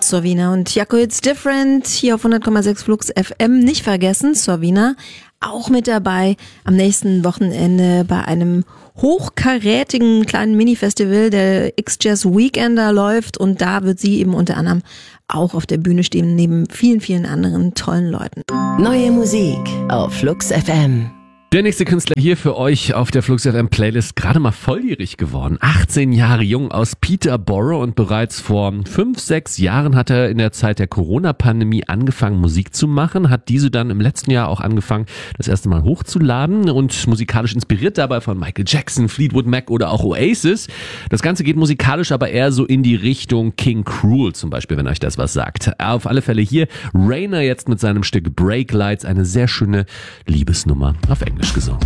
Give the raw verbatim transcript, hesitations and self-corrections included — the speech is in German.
Sorvina und Jaco It's Different hier auf hundert Komma sechs Flux F M. Nicht vergessen, Sorvina auch mit dabei am nächsten Wochenende bei einem hochkarätigen kleinen Mini-Festival, der X-Jazz Weekender läuft, und da wird sie eben unter anderem auch auf der Bühne stehen, neben vielen, vielen anderen tollen Leuten. Neue Musik auf Flux F M. Der nächste Künstler hier für euch auf der Flux F M Playlist, gerade mal volljährig geworden. achtzehn Jahre jung, aus Peterborough, und bereits vor fünf, sechs Jahren hat er in der Zeit der Corona-Pandemie angefangen, Musik zu machen, hat diese dann im letzten Jahr auch angefangen, das erste Mal hochzuladen, und musikalisch inspiriert dabei von Michael Jackson, Fleetwood Mac oder auch Oasis. Das Ganze geht musikalisch aber eher so in die Richtung King Cruel zum Beispiel, wenn euch das was sagt. Auf alle Fälle hier Rainer jetzt mit seinem Stück Break Lights, eine sehr schöne Liebesnummer auf Englisch gesungen.